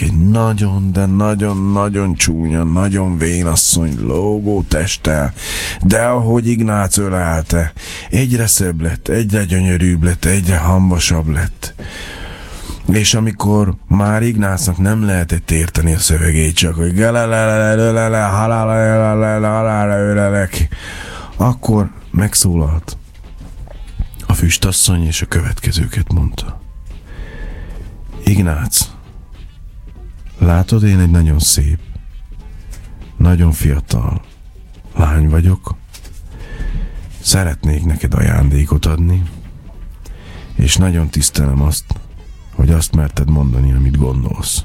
látszik egy nagyon, de nagyon-nagyon csúnya, nagyon vénasszony lógó testtel, de ahogy Ignác ölelte, egyre szebb lett, egyre gyönyörűbb lett, egyre hamvasabb lett. És amikor már Ignácnak nem lehetett érteni a szövegét, csak hogy akkor megszólalt a füstasszony, és a következőket mondta. Ignác, látod, én egy nagyon szép, nagyon fiatal lány vagyok. Szeretnék neked ajándékot adni, és nagyon tisztelem azt, hogy azt merted mondani, amit gondolsz.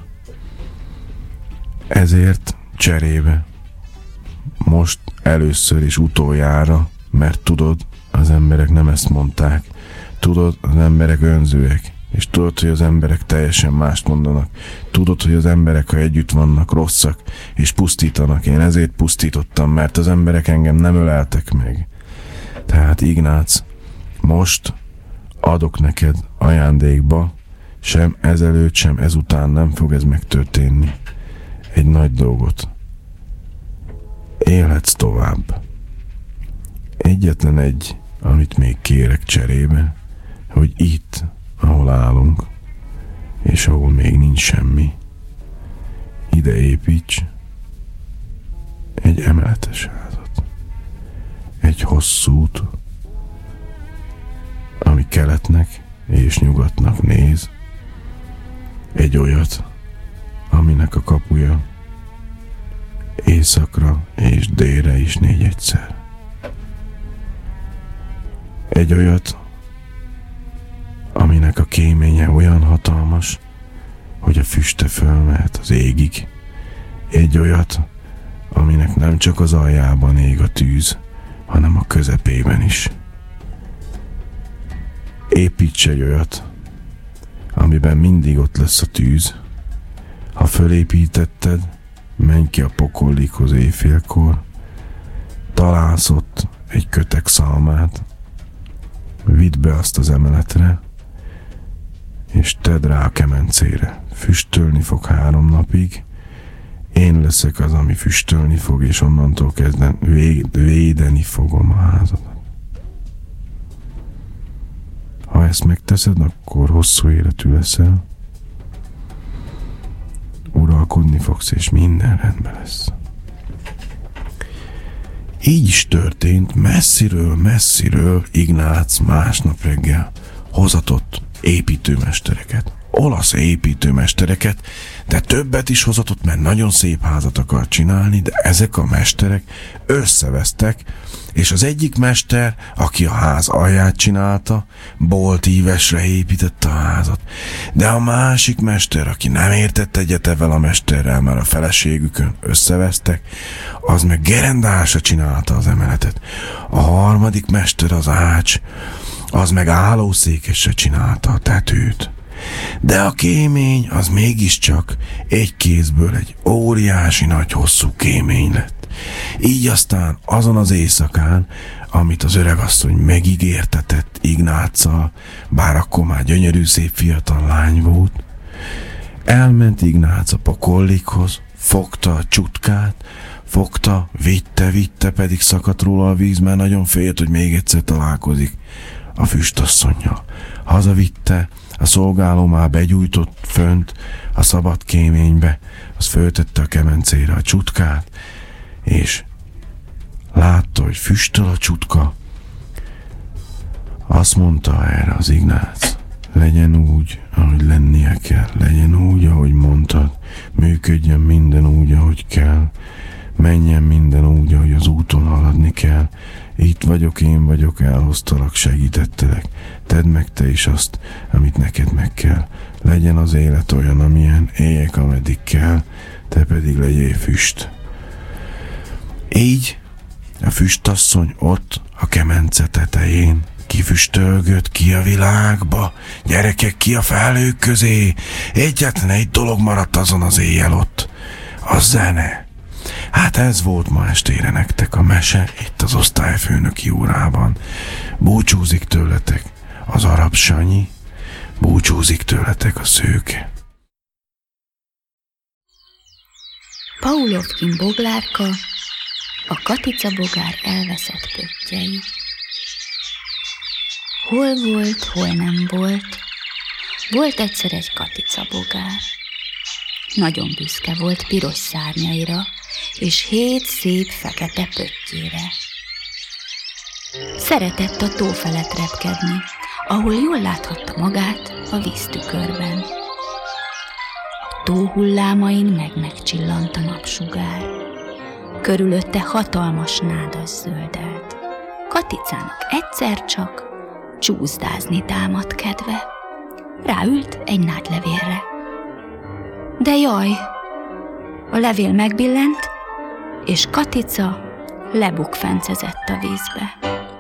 Ezért cserébe, most először és utoljára, mert tudod, az emberek nem ezt mondták, tudod, az emberek önzőek, és tudod, hogy az emberek teljesen mást mondanak. Tudod, hogy az emberek, ha együtt vannak, rosszak, és pusztítanak. Én ezért pusztítottam, mert az emberek engem nem öleltek meg. Tehát Ignác, most adok neked ajándékba, sem ezelőtt, sem ezután nem fog ez megtörténni. Egy nagy dolgot. Élhetsz tovább. Egyetlen egy, amit még kérek cserébe, hogy itt, ahol állunk, és ahol még nincs semmi, ide építs egy emeletes házat. Egy hosszút, ami keletnek és nyugatnak néz. Egy olyat, aminek a kapuja északra és délre is 4 egyszer. Egy olyat, aminek a kéménye olyan hatalmas, hogy a füste fölmehet az égig. Egy olyat, aminek nem csak az aljában ég a tűz, hanem a közepében is. Építs egy olyat, amiben mindig ott lesz a tűz. Ha fölépítetted, menj ki a pokollikhoz éjfélkor, találsz ott egy kötek szalmát, vidd be azt az emeletre, és tedd rá a kemencére. Füstölni fog 3 napig, én leszek az, ami füstölni fog, és onnantól kezdve védeni fogom a házadat. Ha ezt megteszed, akkor hosszú életű leszel, uralkodni fogsz, és minden rendben lesz. Így is történt, messziről Ignác másnap reggel hozatott építőmestereket, olasz építőmestereket, de többet is hozatott, mert nagyon szép házat akar csinálni, de ezek a mesterek összevesztek, és az egyik mester, aki a ház alját csinálta, boltívesre építette a házat. De a másik mester, aki nem értett egyet ezzel a mesterrel, mert a feleségükön összevesztek, az meg gerendásra csinálta az emeletet. A harmadik mester, az ács, az meg állószékesre csinálta a tetőt. De a kémény az mégiscsak egy kézből egy óriási nagy hosszú kémény lett. Így aztán azon az éjszakán, amit az öregasszony megígértetett Ignáccal, bár akkor már gyönyörű szép fiatal lány volt, elment Ignác a pokollikhoz, fogta a csutkát, fogta, vitte, pedig szakadt róla a víz, mert nagyon félt, hogy még egyszer találkozik a füstasszonnyal. Hazavitte, a szolgáló már begyújtott fönt a szabad kéménybe, az föltette a kemencére a csutkát, és látta, hogy füstöl a csutka. Azt mondta erre az Ignác: legyen úgy, ahogy lennie kell, legyen úgy, ahogy mondtad, működjön minden úgy, ahogy kell, menjen minden úgy, ahogy az úton haladni kell. Itt vagyok, én vagyok, elhoztalak, segítettelek. Tedd meg te is azt, amit neked meg kell. Legyen az élet olyan, amilyen, éljek, ameddig kell, te pedig legyél füst. Így a füstasszony ott a kemence tetején kifüstölgött ki a világba, gyerekek, ki a felhők közé. Egyetlen egy dolog maradt azon az éjjel ott: a zene. Hát ez volt ma estére nektek a mese itt az osztályfőnöki órában. Búcsúzik tőletek az arab Sanyi, búcsúzik tőletek a szőke. Paulovkin boglárka, a Katica bogár elveszett pöttyei. Hol volt, hol nem volt, volt egyszer egy Katica bogár. Nagyon büszke volt piros szárnyaira, és 7 szép fekete pöttyére. Szeretett a tó felett repkedni, ahol jól láthatta magát a víztükörben. A tó hullámain megcsillant a napsugár. Körülötte hatalmas nádas zöldelt. Katicának egyszer csak csúszdázni támadt kedve. Ráült egy nádlevélre. De jaj! A levél megbillent, és Katica lebukfencezett a vízbe.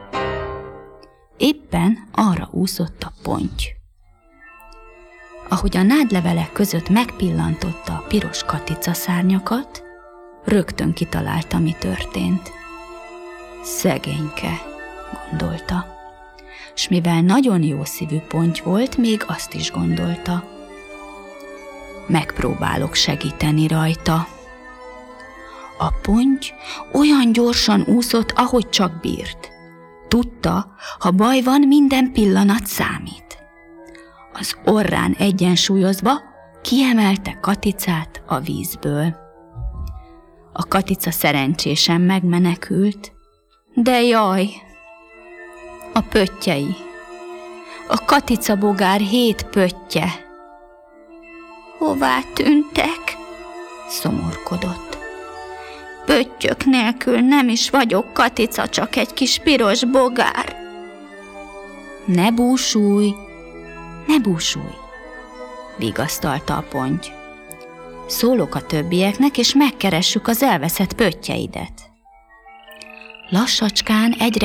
Éppen arra úszott a ponty. Ahogy a nádlevelek között megpillantotta a piros Katica szárnyakat, rögtön kitalálta, mi történt. Szegényke, gondolta. S mivel nagyon jó szívű ponty volt, még azt is gondolta. Megpróbálok segíteni rajta. A ponty olyan gyorsan úszott, ahogy csak bírt. Tudta, ha baj van, minden pillanat számít. Az orrán egyensúlyozva kiemelte Katicát a vízből. A Katica szerencsésen megmenekült, de jaj, a pöttyei, a Katica bogár 7 pöttye. Hová tűntek? Szomorkodott. Pöttyök nélkül nem is vagyok Katica, csak egy kis piros bogár. Ne búsulj, ne búsulj, vigasztalta a ponty. Szólok a többieknek, és megkeressük az elveszett pöttyeidet. Lassacskán egyre